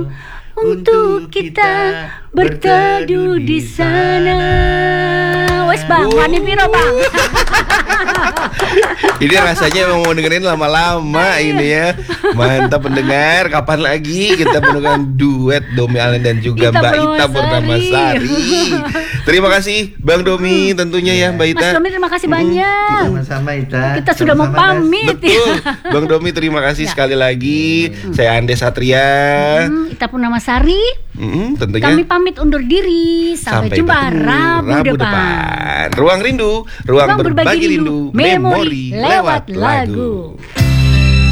untuk kita berteduh di sana. Wes bang, wani piro bang? Ini rasanya emang mau dengerin lama-lama ini ya. Mantap pendengar. Kapan lagi kita menemukan duet Domi Allen dan juga Mbak Ita Purnamasari. Terima kasih Bang Domi tentunya ya Mbak Ita. Mas Domi terima kasih banyak. Sama-sama Ita. Kita sudah mau pamit. Betul. Bang Domi terima kasih sekali lagi. Saya Andes Satria. Ita Purnamasari. Tentunya Kami pamit undur diri. Sampai jumpa Rabu depan. Ruang Rindu, ruang berbagi rindu, memori lewat lagu.